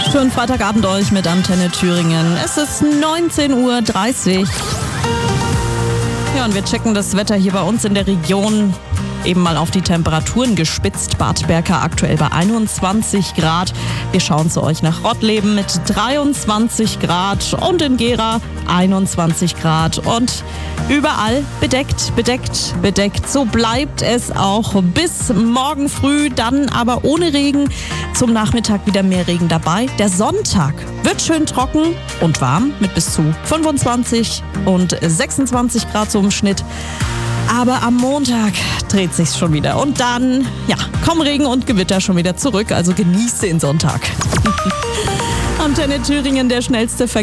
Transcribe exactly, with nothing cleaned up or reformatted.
Schönen Freitagabend euch mit Antenne Thüringen. Es ist neunzehn Uhr dreißig. Ja, und wir checken das Wetter hier bei uns in der Region. Eben mal auf die Temperaturen gespitzt. Bad Berka aktuell bei einundzwanzig Grad. Wir schauen zu euch nach Rottleben mit dreiundzwanzig Grad und in Gera einundzwanzig Grad. Und überall bedeckt, bedeckt, bedeckt. So bleibt es auch bis morgen früh, dann aber ohne Regen. Zum Nachmittag wieder mehr Regen dabei. Der Sonntag wird schön trocken und warm mit bis zu fünfundzwanzig und sechsundzwanzig Grad so im Schnitt. Aber am Montag dreht sich's schon wieder. Und dann, ja, kommen Regen und Gewitter schon wieder zurück. Also genießt den Sonntag. Antenne Thüringen, der schnellste Verkehr.